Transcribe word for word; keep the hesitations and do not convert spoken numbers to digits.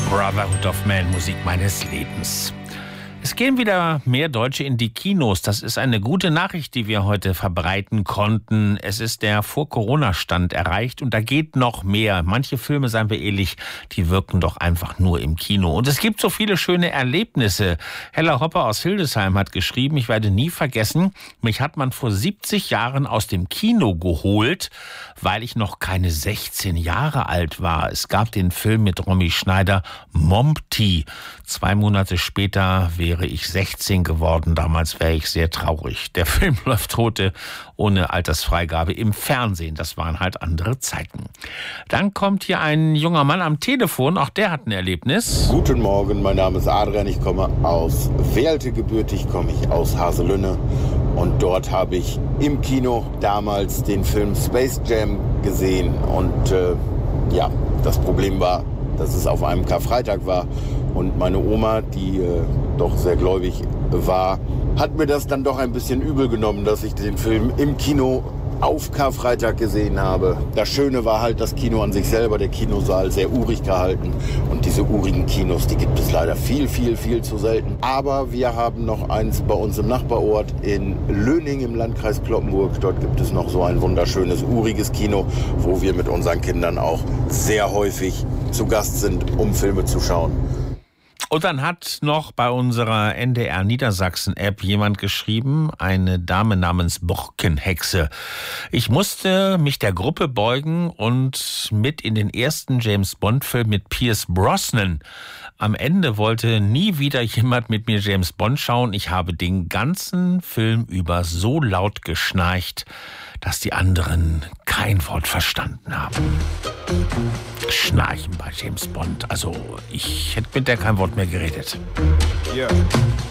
Brotherhood of Man, Musik meines Lebens. Es gehen wieder mehr Deutsche in die Kinos. Das ist eine gute Nachricht, die wir heute verbreiten konnten. Es ist der Vor-Corona-Stand erreicht und da geht noch mehr. Manche Filme, seien wir ehrlich, die wirken doch einfach nur im Kino. Und es gibt so viele schöne Erlebnisse. Hella Hopper aus Hildesheim hat geschrieben, ich werde nie vergessen, mich hat man vor siebzig Jahren aus dem Kino geholt, weil ich noch keine sechzehn Jahre alt war. Es gab den Film mit Romy Schneider, Momty. Zwei Monate später wäre ich sechzehn geworden. Damals wäre ich sehr traurig. Der Film läuft heute ohne Altersfreigabe im Fernsehen. Das waren halt andere Zeiten. Dann kommt hier ein junger Mann am Telefon. Auch der hat ein Erlebnis. Guten Morgen, mein Name ist Adrian. Ich komme aus Werlte gebürtig, komme ich aus Haselünne. Und dort habe ich im Kino damals den Film Space Jam gesehen. Und äh, ja, das Problem war, dass es auf einem Karfreitag war. Und meine Oma, die äh, doch sehr gläubig war, hat mir das dann doch ein bisschen übel genommen, dass ich den Film im Kino auf Karfreitag gesehen habe. Das Schöne war halt das Kino an sich selber, der Kinosaal sehr urig gehalten. Und diese urigen Kinos, die gibt es leider viel, viel, viel zu selten. Aber wir haben noch eins bei uns im Nachbarort in Löning im Landkreis Cloppenburg. Dort gibt es noch so ein wunderschönes, uriges Kino, wo wir mit unseren Kindern auch sehr häufig zu Gast sind, um Filme zu schauen. Und dann hat noch bei unserer N D R Niedersachsen-App jemand geschrieben, eine Dame namens Borkenhexe. Ich musste mich der Gruppe beugen und mit in den ersten James-Bond-Film mit Pierce Brosnan. Am Ende wollte nie wieder jemand mit mir James Bond schauen. Ich habe den ganzen Film über so laut geschnarcht, dass die anderen kein Wort verstanden haben. Schnarchen bei James Bond. Also ich hätte mit der kein Wort mehr geredet. Yeah.